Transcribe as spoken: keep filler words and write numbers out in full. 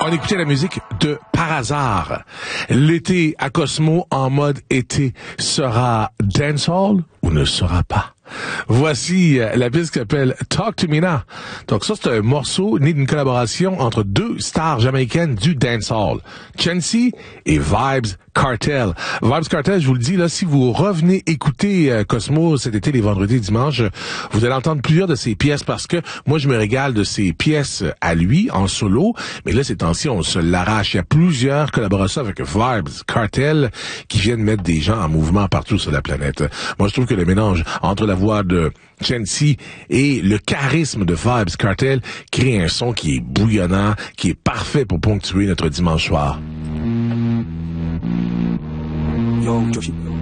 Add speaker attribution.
Speaker 1: On écoutait la musique de Par hasard. L'été à Cosmo en mode été sera dancehall ou ne sera pas? Voici la piste qui s'appelle Talk to Me Now. Donc ça, c'est un morceau né d'une collaboration entre deux stars jamaïcaines du dancehall, Chancy et Vybz Kartel. Vybz Kartel, je vous le dis, là, si vous revenez écouter euh, Cosmo cet été, les vendredis et dimanches, vous allez entendre plusieurs de ses pièces parce que moi, je me régale de ses pièces à lui, en solo. Mais là, ces temps-ci, on se l'arrache. Il y a plusieurs collaborations avec Vybz Kartel qui viennent mettre des gens en mouvement partout sur la planète. Moi, je trouve que le mélange entre la voix de Chancy et le charisme de Vybz Kartel crée un son qui est bouillonnant, qui est parfait pour ponctuer notre dimanche soir. Yo, Joshi.